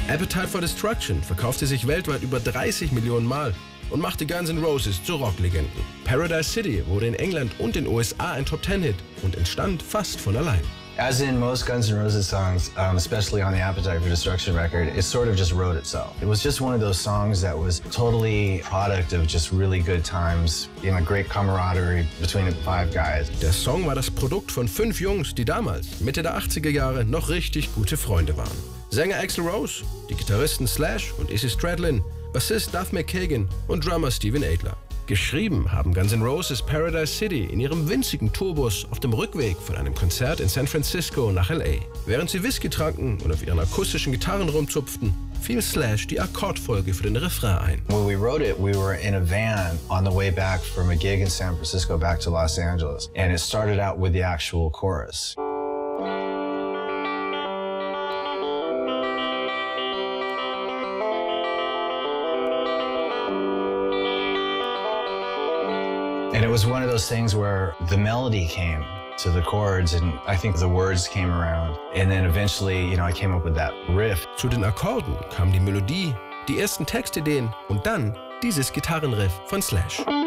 Appetite for Destruction verkaufte sich weltweit über 30 Millionen Mal und machte Guns N' Roses zu Rocklegenden. Paradise City wurde in England und den USA ein Top-10-Hit und entstand fast von allein. As in most Guns N' Roses songs, especially on the Appetite for Destruction record, it sort of just wrote itself. It was just one of those songs that was totally product of just really good times, great camaraderie between the 5 guys. Der Song war das Produkt von 5 Jungs, die damals, Mitte der 80er Jahre, noch richtig gute Freunde waren. Sänger Axl Rose, die Gitarristen Slash und Izzy Stradlin, Bassist Duff McKagan und Drummer Steven Adler. Geschrieben haben Guns N' Roses Paradise City in ihrem winzigen Tourbus auf dem Rückweg von einem Konzert in San Francisco nach L.A. Während sie Whisky tranken und auf ihren akustischen Gitarren rumzupften, fiel Slash die Akkordfolge für den Refrain ein. When we wrote it, we were in a van on the way back from a gig in San Francisco back to Los Angeles, and it started out with the actual chorus. And it was one of those things where the melody came to the chords and I think the words came around. And then eventually, I came up with that riff. Zu den Akkorden kam die Melodie, die ersten Textideen und dann dieses Gitarrenriff von Slash.